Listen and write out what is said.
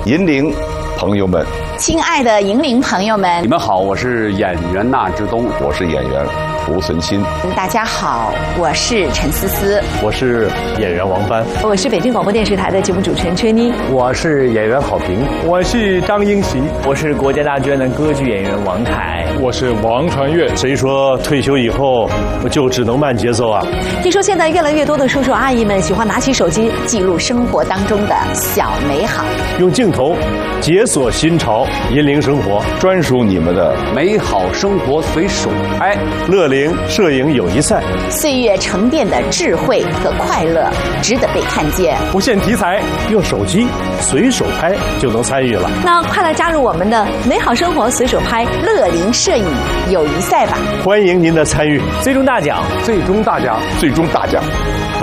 银铃朋友们， 亲爱的银铃朋友们， 你们好，我是演员纳之东， 我是演员胡存新。 大家好，我是陈思思， 我是演员王帆， 我是北京广播电视台的节目主持人崔妮， 我是演员郝平， 我是张英奇， 我是国家大剧院的歌剧演员王凯， 我是王传岳。 谁说退休以后就只能慢节奏啊？ 听说现在越来越多的叔叔阿姨们喜欢拿起手机记录生活当中的小美好， 用镜头解锁新潮，引领生活， 专属你们的美好生活随手拍。 乐龄摄影友谊赛， 岁月沉淀的智慧和快乐值得被看见。 不限题材， 用手机随手拍就能参与了。 那快来加入我们的美好生活随手拍乐龄摄影友谊赛吧！ 欢迎您的参与， 最终大奖， 最终大奖， 最终大奖。